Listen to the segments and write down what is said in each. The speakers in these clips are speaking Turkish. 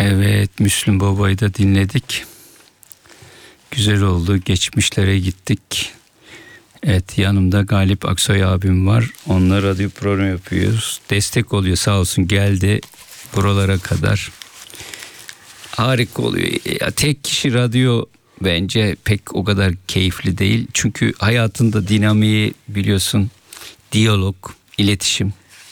Evet, Müslüm Baba'yı da dinledik. Güzel oldu. Geçmişlere gittik. Evet, yanımda Galip Aksoy abim var. Onunla radyo program yapıyoruz. Destek oluyor, sağ olsun, geldi buralara kadar. Harika oluyor. Ya, tek kişi radyo bence pek o kadar keyifli değil. Çünkü hayatında dinamiği biliyorsun. Diyalog, iletişim.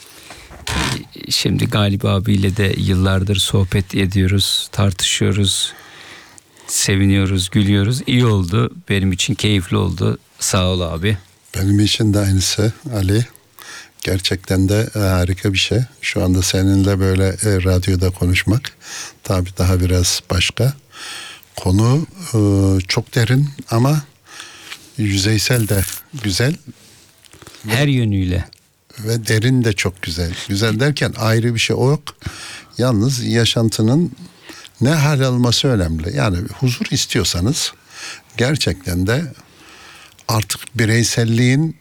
Şimdi Galip abiyle de yıllardır sohbet ediyoruz, tartışıyoruz, seviniyoruz, gülüyoruz. İyi oldu. Benim için keyifli oldu. Sağ ol abi. Benim için de aynısı Ali. Gerçekten de harika bir şey. Şu anda seninle böyle radyoda konuşmak tabii daha biraz başka. Konu çok derin ama yüzeysel de güzel. Her yönüyle. Ve derin de çok güzel. Güzel derken ayrı bir şey o yok. Yalnız yaşantının ne hal alması önemli. Yani huzur istiyorsanız gerçekten de artık bireyselliğin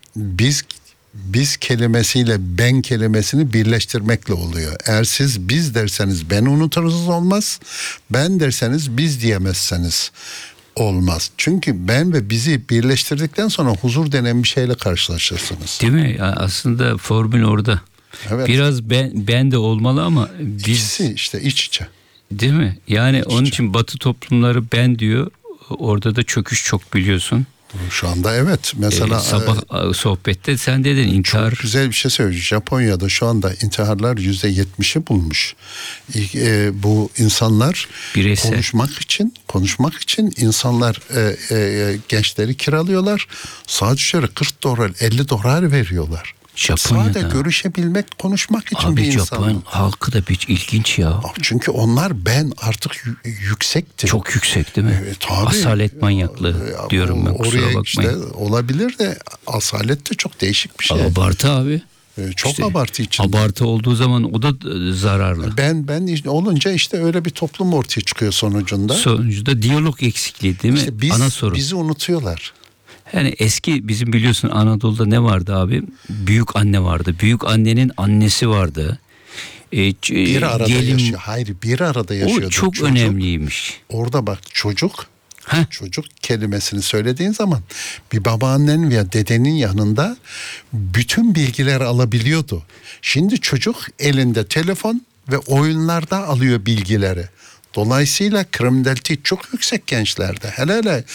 biz kelimesiyle ben kelimesini birleştirmekle oluyor. Eğer siz biz derseniz ben unutursunuz olmaz. Ben derseniz biz diyemezseniz olmaz. Çünkü ben ve bizi birleştirdikten sonra huzur denen bir şeyle karşılaşırsınız. Değil mi? Yani aslında formül orada. Evet. Biraz ben de olmalı ama biz... İkisi işte iç içe. Değil mi? Yani İç onun içe. için Batı toplumları ben diyor. Orada da çöküş çok biliyorsun. Şu anda evet. Mesela sabah sohbette sen dedin intihar. çok güzel bir şey söyleyeceğim. Japonya'da şu anda intiharlar %70'i bulmuş. Bu insanlar Bireysel. konuşmak için insanlar gençleri kiralıyorlar. Saat üzeri $40, $50 veriyorlar. Japonya'da. Sadece görüşebilmek, konuşmak için Abi bir insan. Japon halkı da bir ilginç ya. Çünkü onlar ben artık yüksekti. Çok yüksek değil mi? Tabii. Asalet manyaklığı diyorum ben, kusura oraya bakmayın. işte olabilir de asalet de çok değişik bir şey. Abartı abi. Çok İşte abartı için. Abartı olduğu zaman o da zararlı. Ben olunca işte öyle bir toplum ortaya çıkıyor sonucunda. Sonucunda diyalog eksikliği değil mi? İşte Ana sorun. bizi unutuyorlar. Yani eski bizim biliyorsun Anadolu'da ne vardı abi? Büyük anne vardı. Büyük annenin annesi vardı. Bir arada yaşıyor. Hayır, bir arada yaşıyordu. O çok çocuk. önemliymiş. Orada bak çocuk Heh. çocuk kelimesini söylediğin zaman bir babaannen veya dedenin yanında bütün bilgileri alabiliyordu. Şimdi çocuk elinde telefon ve oyunlarda alıyor bilgileri. Dolayısıyla kriminalite çok yüksek gençlerde. Hele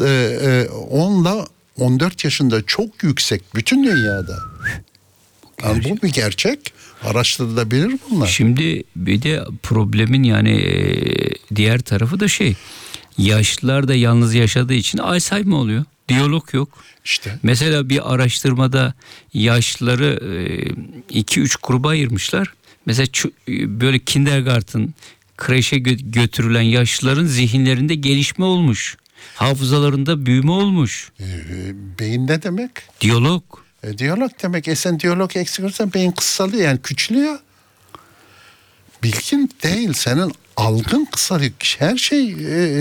10 ile 14 yaşında çok yüksek bütün dünyada. Yani bu bir gerçek. Araştırılabilir bunlar. Şimdi bir de problemin yani diğer tarafı da yaşlılar da yalnız yaşadığı için Alzheimer oluyor. Diyalog yok. İşte. Mesela bir araştırmada yaşlıları 2-3 gruba ayırmışlar. Mesela böyle kindergarten, kreşe götürülen yaşlıların zihinlerinde gelişme olmuş. Hafızalarında büyüme olmuş. Beyin ne demek? Diyalog. Diyalog demek. Sen diyalog eksik olursan beyin kısalıyor, yani küçülüyor. Bilgin değil, senin algın kısalıyor. Her şey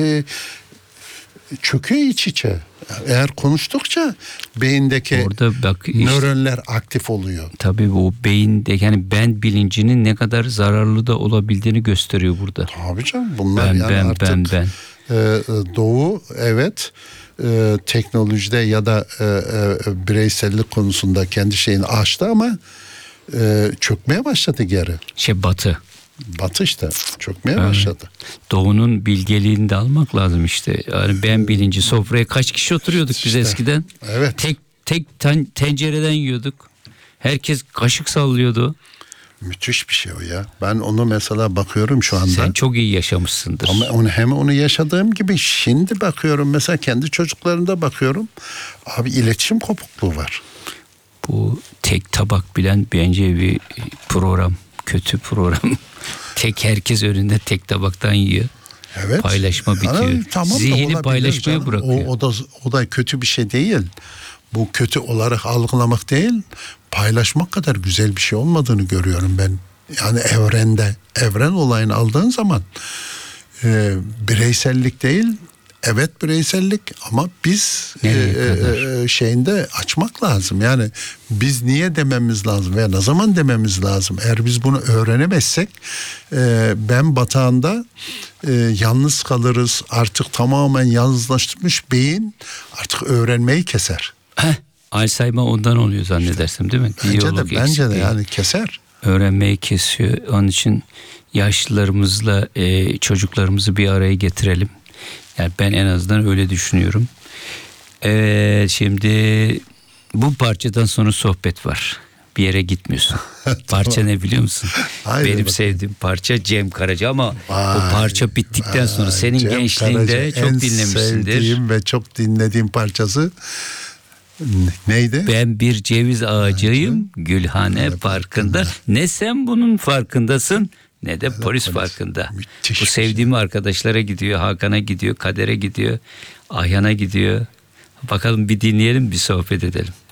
çöküyor iç içe. Eğer konuştukça beyindeki nöronlar aktif oluyor. Tabii bu beyinde yani ben bilincinin ne kadar zararlı da olabildiğini gösteriyor burada. Tabii canım, bunlar artık Doğu evet teknolojide ya da bireysellik konusunda kendi şeyini aştı ama çökmeye başladı geri. Batı işte çökmeye başladı. Doğu'nun bilgeliğini de almak lazım işte. Yani ben bilinci, sofraya kaç kişi oturuyorduk biz eskiden. Evet. Tek tencereden yiyorduk. Herkes kaşık sallıyordu. Müthiş bir şey o ya. Ben onu mesela bakıyorum şu anda. Sen çok iyi yaşamışsındır. Ama hem onu yaşadığım gibi şimdi bakıyorum mesela kendi çocuklarımda bakıyorum. Abi iletişim kopukluğu var. Bu tek tabak bilen bence bir program. Kötü program. Herkes önünde tek tabaktan yiyor. Evet. Paylaşma bitiyor. Yani, tamam, zihni paylaşmaya bırakıyor. O da kötü bir şey değil. Bu kötü olarak algılamak değil, paylaşmak kadar güzel bir şey olmadığını görüyorum ben. Yani evren olayını aldığın zaman bireysellik değil, evet bireysellik ama biz Nereye kadar? şeyinde açmak lazım. Yani biz niye dememiz lazım veya ne zaman dememiz lazım. Eğer biz bunu öğrenemezsek ben batağında yalnız kalırız. Artık tamamen yalnızlaşmış beyin artık öğrenmeyi keser. Alzheimer ondan oluyor zannedersem, değil mi? Diyalog Bence de eksikliği. yani keser. Öğrenmeyi kesiyor. Onun için yaşlılarımızla çocuklarımızı bir araya getirelim. Yani ben en azından öyle düşünüyorum. Şimdi bu parçadan sonra sohbet var. Bir yere gitmiyorsun. Parça ne biliyor musun? Haydi Benim bakalım. sevdiğim parça Cem Karaca ama Vay, bu parça bittikten sonra senin Cem gençliğinde Karaca çok en dinlemişsindir. sevdiğim ve çok dinlediğim parçası neydi? Ben bir ceviz ağacıyım Gülhane Parkı'nda. Ne sen bunun farkındasın ne de polis farkında. Müthiş Bu bir şey. sevdiğim arkadaşlara gidiyor, Hakan'a gidiyor, Kader'e gidiyor, Ayhan'a gidiyor. Bakalım bir dinleyelim, bir sohbet edelim.